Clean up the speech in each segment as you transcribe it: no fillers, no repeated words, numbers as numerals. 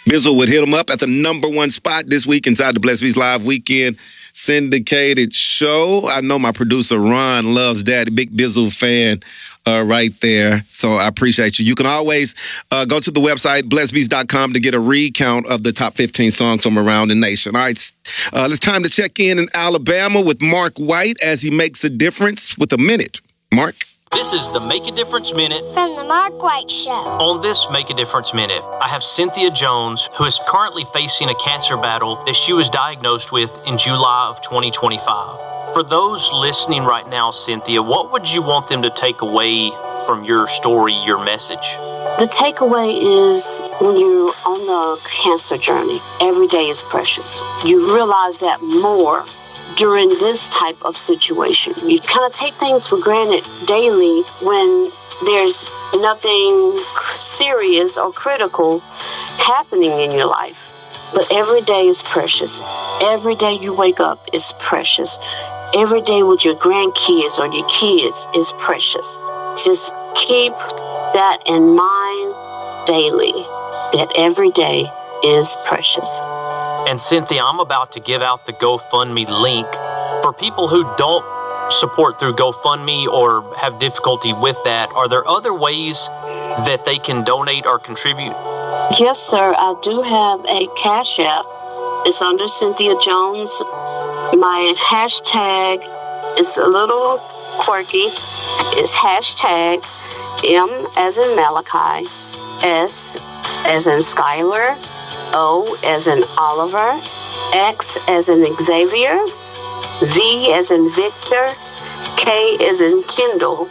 Bizzle would hit him up at the #1 spot this week inside the Blessed Beats Live Weekend syndicated show. I know my producer Ron loves that. Big Bizzle fan right there. So I appreciate you. You can always go to the website, blessedbeats.com, to get a recount of the top 15 songs from around the nation. All right, it's time to check in Alabama with Mark White as he makes a difference with a minute. Mark? This is the Make a Difference Minute from the Mark White Show. On this Make a Difference Minute, I have Cynthia Jones, who is currently facing a cancer battle that she was diagnosed with in July of 2025. For those listening right now, Cynthia, what would you want them to take away from your story, your message? The takeaway is when you're on the cancer journey, every day is precious. You realize that more during this type of situation. You kind of take things for granted daily when there's nothing serious or critical happening in your life. But every day is precious. Every day you wake up is precious. Every day with your grandkids or your kids is precious. Just keep that in mind daily, that every day is precious. And Cynthia, I'm about to give out the GoFundMe link. For people who don't support through GoFundMe or have difficulty with that, are there other ways that they can donate or contribute? Yes, sir. I do have a Cash App. It's under Cynthia Jones. My hashtag is a little quirky. It's hashtag M as in Malachi, S as in Skylar, O as in Oliver, X as in Xavier, V as in Victor, K as in Kindle,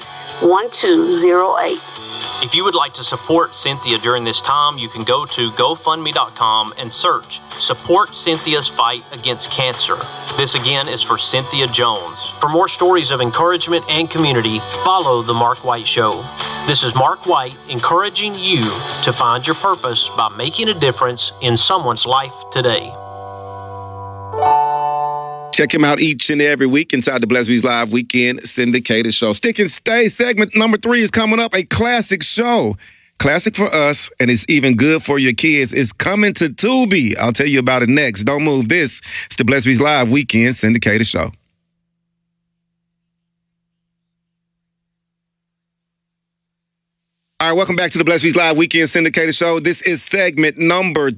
1208. If you would like to support Cynthia during this time, you can go to GoFundMe.com and search Support Cynthia's Fight Against Cancer. This again is for Cynthia Jones. For more stories of encouragement and community, follow The Mark White Show. This is Mark White encouraging you to find your purpose by making a difference in someone's life today. Check him out each and every week inside the Blessed Beats Live Weekend syndicated show. Stick and Stay segment #3 is coming up. A classic show. Classic for us, and it's even good for your kids. It's coming to Tubi. I'll tell you about it next. Don't move. This is the Blessed Beats Live Weekend syndicated show. All right, welcome back to the Blessed Beats Live Weekend syndicated show. This is segment number